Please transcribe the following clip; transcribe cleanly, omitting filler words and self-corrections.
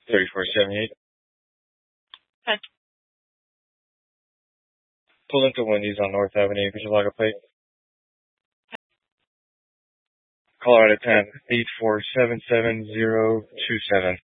3478. Okay. Pull into Wendy's on North Avenue. Could you log a plate? Colorado 10, 8477027.